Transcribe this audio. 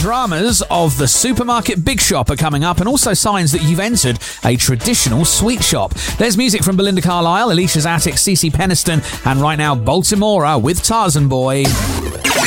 dramas of the supermarket big shop are coming up, and also signs that you've entered a traditional sweet shop. There's music from Belinda Carlisle, Alicia's Attic, CeCe Peniston, and right now Baltimora with Tarzan Boy.